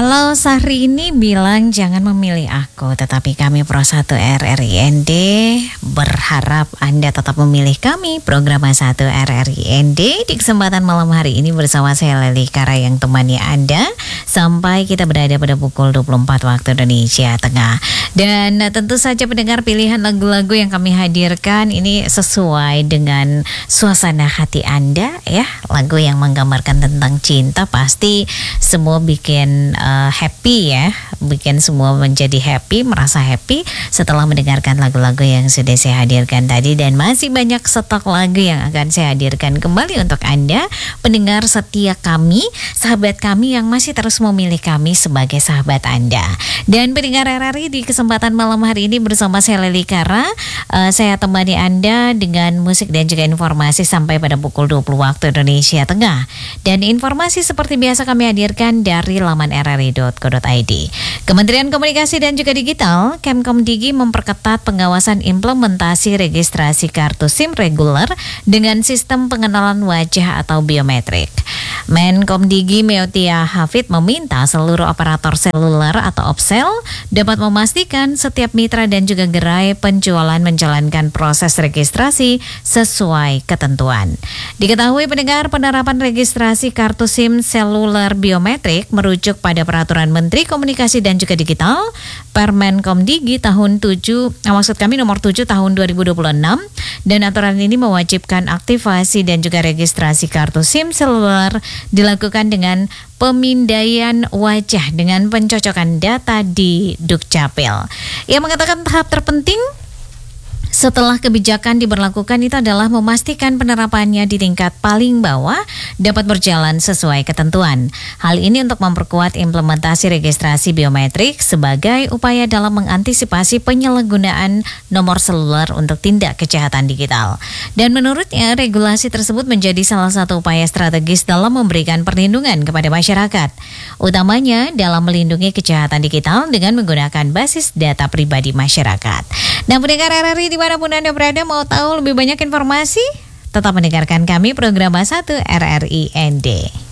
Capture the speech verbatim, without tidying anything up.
Kalau Syahrini bilang jangan memilih aku, tetapi kami Pro satu R R I N D berharap Anda tetap memilih kami, Program satu R R I N D. Di kesempatan malam hari ini bersama saya Leli Kara yang temani Anda sampai kita berada pada pukul dua puluh empat waktu Indonesia Tengah. Dan tentu saja pendengar, pilihan lagu-lagu yang kami hadirkan ini sesuai dengan suasana hati Anda ya. Lagu yang menggambarkan tentang cinta pasti semua bikin uh, happy ya, bikin semua menjadi happy, merasa happy setelah mendengarkan lagu-lagu yang sudah saya hadirkan tadi. Dan masih banyak stok lagu yang akan saya hadirkan kembali untuk Anda, pendengar setia kami, sahabat kami yang masih terus memilih kami sebagai sahabat Anda. Dan pendengar R R I, di kesempatan malam hari ini bersama saya Leli Kara, uh, saya temani Anda dengan musik dan juga informasi sampai pada pukul dua puluh waktu Indonesia Tengah. Dan informasi seperti biasa kami hadirkan dari laman r r i dot co dot i d. Kementerian Komunikasi dan juga Digital, Kemkomdigi, memperketat pengawasan implementasi registrasi kartu SIM reguler dengan sistem pengenalan wajah atau biometrik. Menkomdigi Meotia Hafid meminta seluruh operator seluler atau Opsel dapat memastikan setiap mitra dan juga gerai penjualan menjalankan proses registrasi sesuai ketentuan. Diketahui pendengar, penerapan registrasi kartu SIM seluler biometrik merujuk pada Peraturan Menteri Komunikasi dan juga Digital Permenkomdigi tahun tujuh, maksud kami nomor tujuh tahun dua ribu dua puluh enam, dan aturan ini mewajibkan aktivasi dan juga registrasi kartu SIM seluler dilakukan dengan pemindaian wajah dengan pencocokan data di Dukcapil. Ia mengatakan tahap terpenting setelah kebijakan diberlakukan itu adalah memastikan penerapannya di tingkat paling bawah dapat berjalan sesuai ketentuan. Hal ini untuk memperkuat implementasi registrasi biometrik sebagai upaya dalam mengantisipasi penyalahgunaan nomor seluler untuk tindak kejahatan digital. Dan menurutnya, regulasi tersebut menjadi salah satu upaya strategis dalam memberikan perlindungan kepada masyarakat, utamanya dalam melindungi kejahatan digital dengan menggunakan basis data pribadi masyarakat. Nah, pendengar R R I dimanapun Anda berada, mau tahu lebih banyak informasi? Tetap mendengarkan kami, Program satu R R I N D.